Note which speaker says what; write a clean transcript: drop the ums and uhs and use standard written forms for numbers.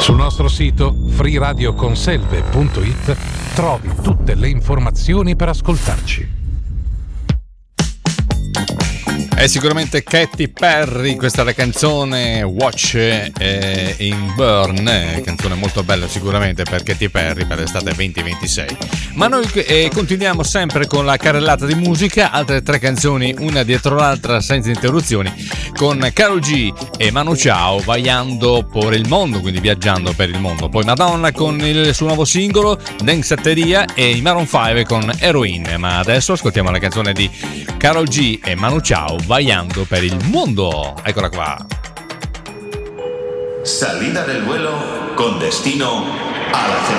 Speaker 1: Sul nostro sito freeradioconselve.it trovi tutte le informazioni per ascoltarci.
Speaker 2: È sicuramente Katy Perry, questa è la canzone Watch in Burn, canzone molto bella sicuramente per Katy Perry per l'estate 2026. Ma noi continuiamo sempre con la carrellata di musica, altre 3 canzoni una dietro l'altra senza interruzioni, con Karol G e Manu Chao Vagando por il mondo, quindi viaggiando per il mondo. Poi Madonna con il suo nuovo singolo Danceteria e i Maroon 5 con Heroin. Ma adesso ascoltiamo la canzone di Karol G e Manu Chao Vagando per il mondo. Eccola qua.
Speaker 3: Salida del vuelo con destino a la